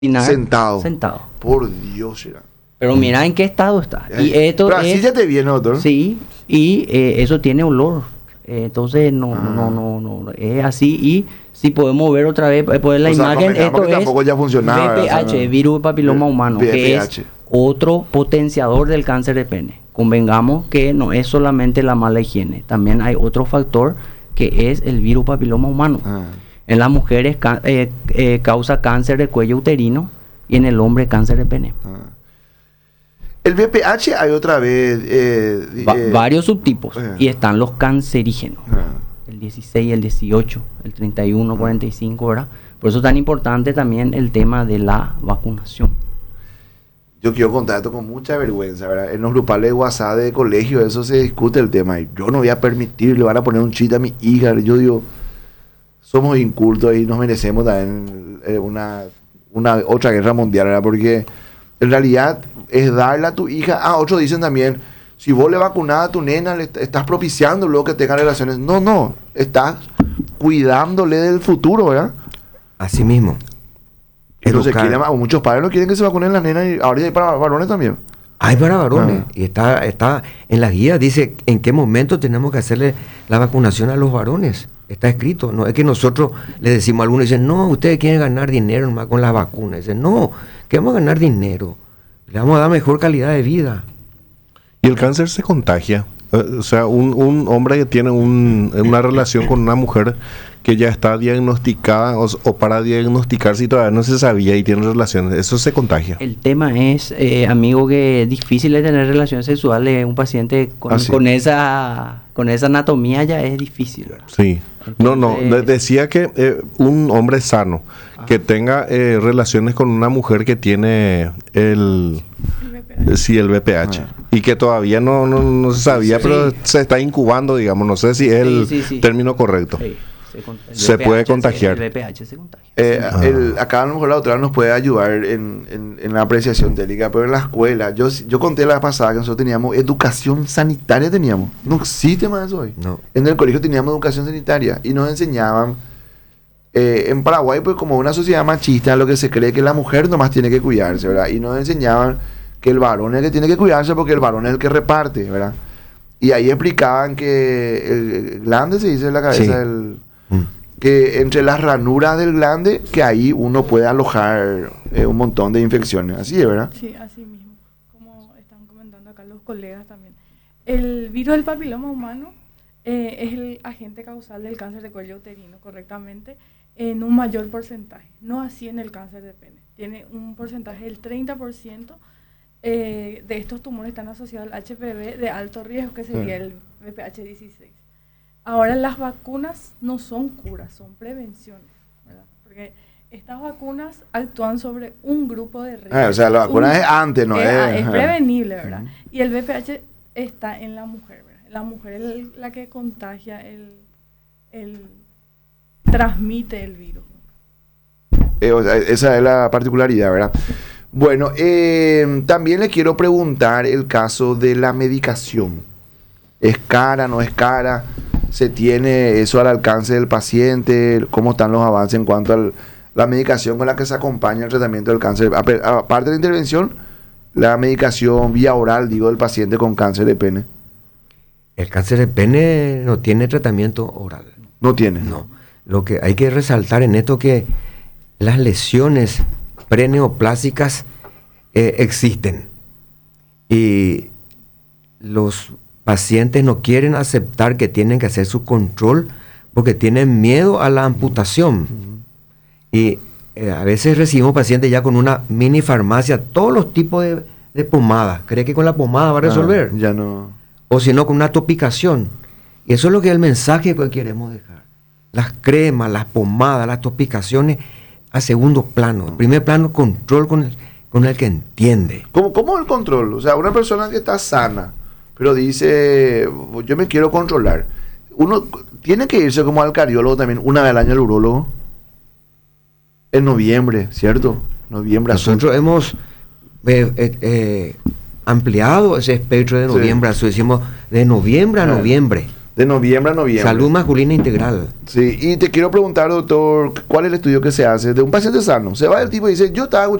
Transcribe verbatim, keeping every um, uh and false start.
Sentado. Sentado. Por Dios, será. Pero mira en qué estado está. Y esto Pero así es, ya te viene, doctor. sí, y eh, eso tiene olor. Eh, entonces no, Ah. no, no, no, no, es así. Y si podemos ver otra vez, poner la O sea, imagen, convengamos esto que es tampoco ya funcionaba, V P H, o sea, no. virus de papiloma V- humano, V que P es H. otro potenciador del cáncer de pene. Convengamos que no es solamente la mala higiene, también hay otro factor que es el virus papiloma humano. Ah. En las mujeres ca- eh, eh, causa cáncer de cuello uterino y en el hombre cáncer de pene. Ah. El V P H hay otra vez. Eh, Va- eh, varios subtipos eh. y están los cancerígenos. ah. El dieciséis, el dieciocho, el treinta y uno, cuarenta y cinco, ¿verdad? Por eso es tan importante también el tema de la vacunación. Yo quiero contar esto con mucha vergüenza, ¿verdad? En los grupales de WhatsApp de colegio, eso se discute el tema. Y yo no voy a permitir, le van a poner un chiste a mi hija. Yo digo, somos incultos y nos merecemos también eh, una, una otra guerra mundial, ¿verdad? Porque en realidad es darle a tu hija. Ah, otros dicen también, si vos le vacunás a tu nena, le est- estás propiciando luego que tenga relaciones. No, no, estás cuidándole del futuro, ¿verdad? Así mismo. Entonces, Educar. quieren, muchos padres no quieren que se vacunen las nenas y ahora ya hay para varones también. Hay para varones. Ah. Y está, está en la guía, dice en qué momento tenemos que hacerle la vacunación a los varones. Está escrito. No es que nosotros le decimos a algunos, dicen, no, ustedes quieren ganar dinero nomás con las vacunas. Dicen, no, queremos ganar dinero. Le vamos a dar mejor calidad de vida. Y el cáncer se contagia. Eh, O sea, un, un hombre que tiene un- una relación con una mujer que ya está diagnosticada o, o para diagnosticar si todavía no se sabía y tiene relaciones, eso se contagia. El tema es, eh, amigo, que es difícil de tener relaciones sexuales. Un paciente con, Ah, sí. con esa con esa anatomía ya es difícil, ¿verdad? Sí. No, no, de- Entonces- decía que eh, un hombre sano que tenga eh, relaciones con una mujer que tiene el... Sí, el V P H. Ah. Y que todavía no, no, no se sabía, Sí. pero se está incubando, digamos. No sé si es el Sí, sí, sí. término correcto. Sí, se, con- el Se V P H, puede sí, contagiar. El V P H se contagia. Eh, Ah. el- acá a lo mejor la otra nos puede ayudar en, en- en la apreciación técnica, pero en la escuela, yo, yo conté la vez pasada que nosotros teníamos educación sanitaria, teníamos. No existe más eso hoy. No. En el colegio teníamos educación sanitaria y nos enseñaban, eh, en Paraguay, pues como una sociedad machista, lo que se cree que la mujer nomás tiene que cuidarse, ¿verdad? Y nos enseñaban que el varón es el que tiene que cuidarse porque el varón es el que reparte, ¿verdad? Y ahí explicaban que el glande, se dice en la cabeza Sí. del... Mm. que entre las ranuras del glande, que ahí uno puede alojar eh, un montón de infecciones. Así es, ¿verdad? Sí, así mismo, como están comentando acá los colegas también. El virus del papiloma humano eh, es el agente causal del cáncer de cuello uterino, correctamente, en un mayor porcentaje. No así en el cáncer de pene. Tiene un porcentaje del treinta por ciento eh, de estos tumores están asociados al H P V de alto riesgo, que sería Sí. el V P H dieciséis. Ahora, las vacunas no son curas, son prevenciones, ¿verdad? Porque estas vacunas actúan sobre un grupo de riesgo. Ah, o sea, la vacuna Un- es antes, no es, es... es ajá. prevenible, ¿verdad? Ujú. Y el V P H está en la mujer, ¿verdad? La mujer es el- la que contagia, el, el transmite el virus. Eh, o sea, esa es la particularidad, ¿verdad? Bueno, eh, también le quiero preguntar el caso de la medicación. ¿Es cara, no es cara? ¿Se tiene eso al alcance del paciente? ¿Cómo están los avances en cuanto a la medicación con la que se acompaña el tratamiento del cáncer? Ape- Aparte de la intervención, la medicación vía oral, digo, del paciente con cáncer de pene. El cáncer de pene no tiene tratamiento oral. No tiene. No. Lo que hay que resaltar en esto que las lesiones preneoplásicas eh, existen. Y los pacientes no quieren aceptar que tienen que hacer su control porque tienen miedo a la amputación. Y eh, a veces recibimos pacientes ya con una mini farmacia, todos los tipos de, de pomadas. ¿Cree que con la pomada va a resolver? Ah, ya no. O si no, con una topicación. Y eso es lo que es el mensaje que queremos dejar. Las cremas, las pomadas, las topicaciones a segundo plano. En primer plano, control con el, con el que entiende. ¿Cómo, ¿Cómo el control? O sea, una persona que está sana, pero dice, yo me quiero controlar. Uno tiene que irse como al cardiólogo también, una vez al año al urólogo. En noviembre, ¿cierto? Noviembre. Nosotros hemos eh, eh, eh, ampliado ese espectro de Sí. noviembre. Así decimos, de noviembre a Ah. noviembre. De noviembre a noviembre. Salud masculina integral. Sí, y te quiero preguntar, doctor, ¿cuál es el estudio que se hace de un paciente sano? Se va el tipo y dice, yo estaba